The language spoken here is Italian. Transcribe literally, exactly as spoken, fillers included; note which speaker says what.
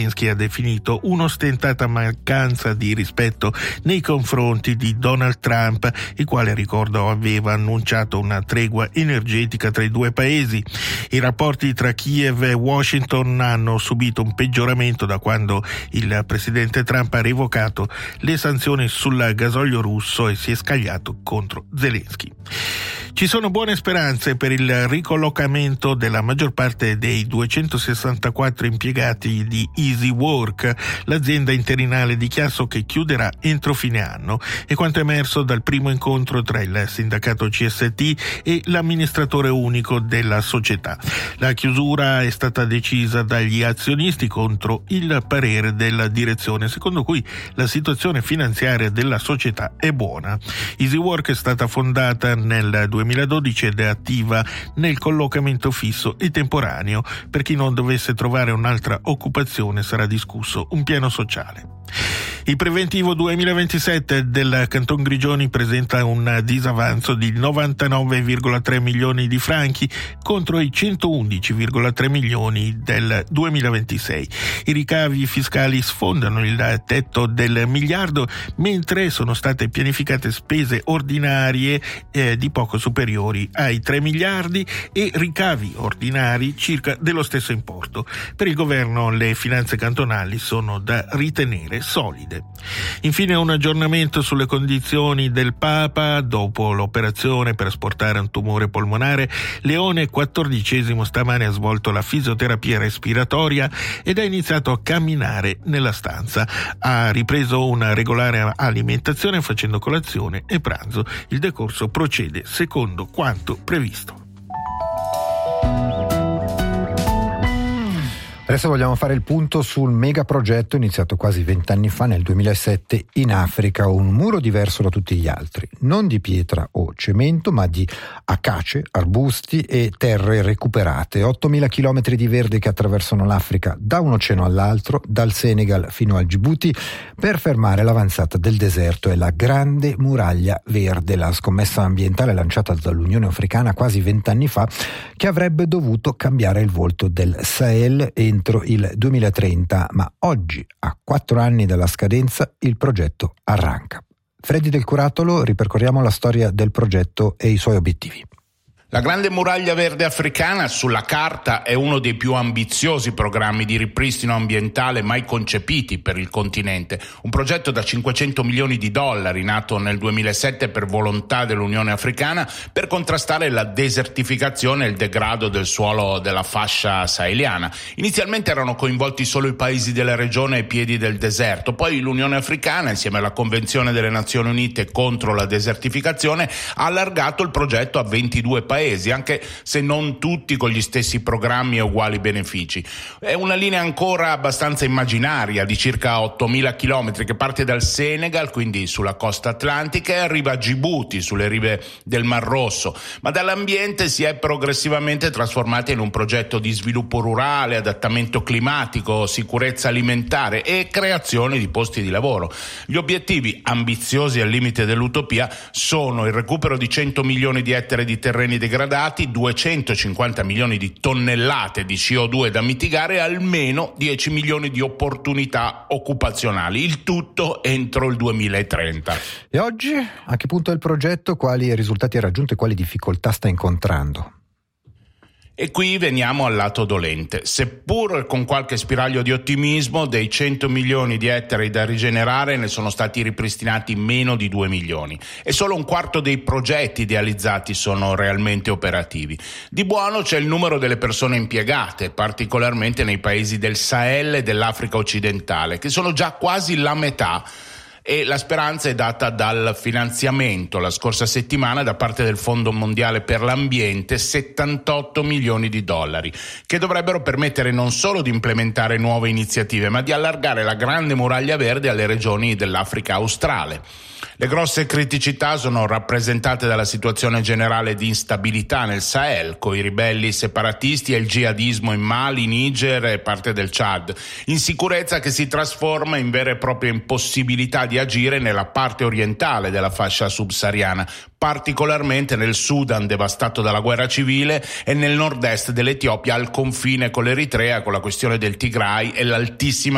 Speaker 1: Zelensky ha definito un'ostentata mancanza di rispetto nei confronti di Donald Trump, il quale, ricordo, aveva annunciato una tregua energetica tra i due paesi. I rapporti tra Kiev e Washington hanno subito un peggioramento da quando il presidente Trump ha revocato le sanzioni sul gasolio russo e si è scagliato contro Zelensky. Ci sono buone speranze per il ricollocamento della maggior parte dei duecentosessantaquattro impiegati di Easy Work, l'azienda interinale di Chiasso che chiuderà entro fine anno, e quanto emerso dal primo incontro tra il sindacato C S T e l'amministratore unico della società. La chiusura è stata decisa dagli azionisti contro il parere della direzione, secondo cui la situazione finanziaria della società è buona. Easy Work è stata fondata nel duemiladodici ed è attiva nel collocamento fisso e temporaneo. Per chi non dovesse trovare un'altra occupazione sarà discusso un piano sociale. Il preventivo duemilaventisette del Canton Grigioni presenta un disavanzo di novantanove virgola tre milioni di franchi contro i centoundici virgola tre milioni del duemilaventisei. I ricavi fiscali sfondano il tetto del miliardo, mentre sono state pianificate spese ordinarie eh, di poco superiori ai tre miliardi e ricavi ordinari circa dello stesso importo. Per il governo le finanze cantonali sono da ritenere solide. Infine un aggiornamento sulle condizioni del Papa dopo l'operazione per asportare un tumore polmonare. Leone quattordicesimo stamane ha svolto la fisioterapia respiratoria ed ha iniziato a camminare nella stanza. Ha ripreso una regolare alimentazione facendo colazione e pranzo. Il decorso procede secondo quanto previsto.
Speaker 2: Adesso vogliamo fare il punto sul megaprogetto iniziato quasi vent'anni fa, nel duemilasette, in Africa, un muro diverso da tutti gli altri, non di pietra o cemento, ma di acace, arbusti e terre recuperate. ottomila chilometri di verde che attraversano l'Africa da un oceano all'altro, dal Senegal fino al Djibouti, per fermare l'avanzata del deserto. È la Grande Muraglia Verde, la scommessa ambientale lanciata dall'Unione Africana quasi vent'anni fa, che avrebbe dovuto cambiare il volto del Sahel entro il duemilatrenta, ma oggi, a quattro anni dalla scadenza, il progetto arranca. Freddy Del Curatolo, ripercorriamo la storia del progetto e i suoi obiettivi.
Speaker 3: La Grande Muraglia Verde africana sulla carta è uno dei più ambiziosi programmi di ripristino ambientale mai concepiti per il continente. Un progetto da cinquecento milioni di dollari nato nel duemilasette per volontà dell'Unione Africana per contrastare la desertificazione e il degrado del suolo della fascia saheliana. Inizialmente erano coinvolti solo i paesi della regione ai piedi del deserto, poi l'Unione Africana, insieme alla Convenzione delle Nazioni Unite contro la desertificazione, ha allargato il progetto a ventidue paesi. Paesi, anche se non tutti con gli stessi programmi e uguali benefici. È una linea ancora abbastanza immaginaria di circa ottomila chilometri che parte dal Senegal, quindi sulla costa atlantica, e arriva a Djibouti, sulle rive del Mar Rosso, ma dall'ambiente si è progressivamente trasformata in un progetto di sviluppo rurale, adattamento climatico, sicurezza alimentare e creazione di posti di lavoro. Gli obiettivi, ambiziosi al limite dell'utopia, sono il recupero di cento milioni di ettari di terreni degradati, duecentocinquanta milioni di tonnellate di C O due da mitigare e almeno dieci milioni di opportunità occupazionali, il tutto entro il duemilatrenta.
Speaker 2: E oggi a che punto è il progetto? Quali risultati ha raggiunto e quali difficoltà sta incontrando?
Speaker 3: E qui veniamo al lato dolente. Seppur con qualche spiraglio di ottimismo, dei cento milioni di ettari da rigenerare ne sono stati ripristinati meno di due milioni e solo un quarto dei progetti idealizzati sono realmente operativi. Di buono c'è il numero delle persone impiegate, particolarmente nei paesi del Sahel e dell'Africa occidentale, che sono già quasi la metà. E la speranza è data dal finanziamento la scorsa settimana da parte del Fondo Mondiale per l'Ambiente, settantotto milioni di dollari, che dovrebbero permettere non solo di implementare nuove iniziative, ma di allargare la Grande Muraglia Verde alle regioni dell'Africa australe. Le grosse criticità sono rappresentate dalla situazione generale di instabilità nel Sahel, con i ribelli separatisti e il jihadismo in Mali, Niger e parte del Chad. Insicurezza che si trasforma in vera e propria impossibilità di agire nella parte orientale della fascia subsahariana, particolarmente nel Sudan devastato dalla guerra civile e nel nord-est dell'Etiopia al confine con l'Eritrea, con la questione del Tigray e l'altissima